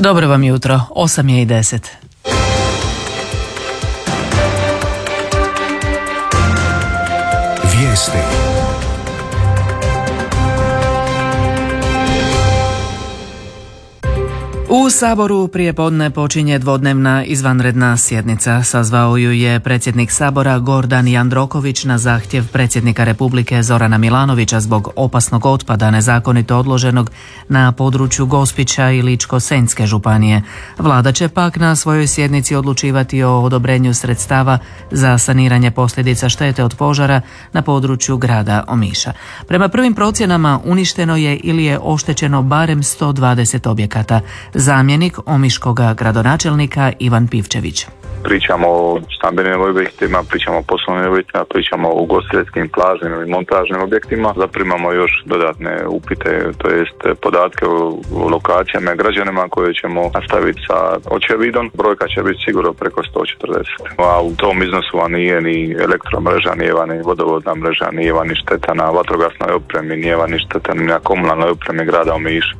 Dobro vam jutro, 8:10. Vijesti. U Saboru prijepodne počinje dvodnevna izvanredna sjednica. Sazvao ju je predsjednik Sabora Gordan Jandroković na zahtjev predsjednika Republike Zorana Milanovića zbog opasnog otpada nezakonito odloženog na području Gospića i Ličko-senjske županije. Vlada će pak na svojoj sjednici odlučivati o odobrenju sredstava za saniranje posljedica štete od požara na području grada Omiša. Prema prvim procjenama uništeno je ili je oštećeno barem 120 objekata. Zamjenik omiškoga gradonačelnika Ivan Pivčević. Pričamo o stambenim objektima, pričamo o poslovnim objektima, pričamo o ugostiteljskim, plažnim i montažnim objektima. Zaprimamo još dodatne upite, to jest podatke o lokacijama i građanima koje ćemo nastaviti sa očevidom. Brojka će biti sigurno preko 140. A u tom iznosu nije ni elektromreža, nije ni vodovodna mreža, nije ni šteta na vatrogasnoj opremi, nije ni šteta ni na komunalnoj opremi grada Omiša.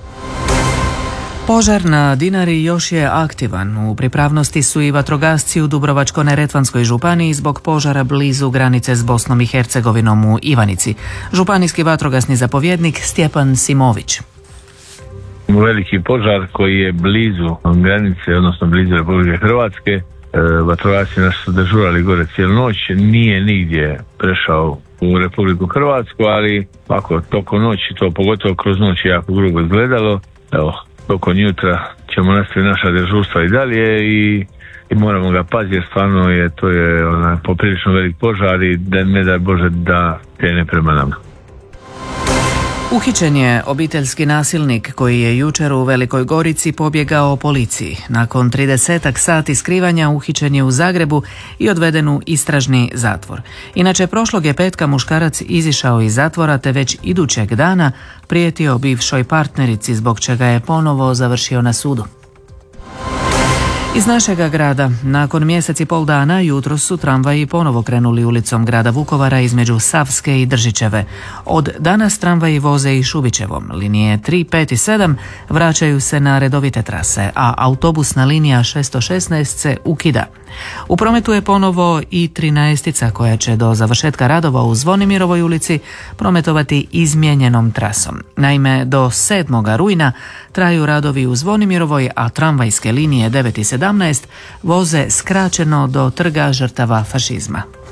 Požar na Dinari još je aktivan. U pripravnosti su i vatrogasci u Dubrovačko-neretvanskoj županiji zbog požara blizu granice s Bosnom i Hercegovinom u Ivanici. Županijski vatrogasni zapovjednik Stjepan Simović. Veliki požar koji je blizu granice, odnosno blizu Republike Hrvatske. Vatrogasci naši su dežurali gore cijelu noć, nije nigdje prešao u Republiku Hrvatsku, ali ako tokom noći, to pogotovo kroz noć jako grubo izgledalo. Evo, tokom jutra ćemo nastaviti naša dežurstva i dalje i moramo ga paziti jer stvarno to je poprilično velik požar i da ne daj Bože da krene prema nama. Uhićen je obiteljski nasilnik koji je jučer u Velikoj Gorici pobjegao policiji. Nakon 30 sati skrivanja uhićen je u Zagrebu i odveden u istražni zatvor. Inače, prošlog je petka muškarac izišao iz zatvora te već idućeg dana prijetio bivšoj partnerici zbog čega je ponovo završio na sudu. Iz našega grada, nakon mjesec i pol dana, jutros su tramvaji ponovo krenuli ulicom grada Vukovara između Savske i Držićeve. Od danas tramvaji voze i Šubićevom. Linije 3, 5 i 7 vraćaju se na redovite trase, a autobusna linija 616 se ukida. U prometu je ponovo i 13 koja će do završetka radova u Zvonimirovoj ulici prometovati izmijenjenom trasom. Naime, do 7. rujna traju radovi u Zvonimirovoj, a tramvajske linije 9 i 17 voze skraćeno do Trga žrtava fašizma.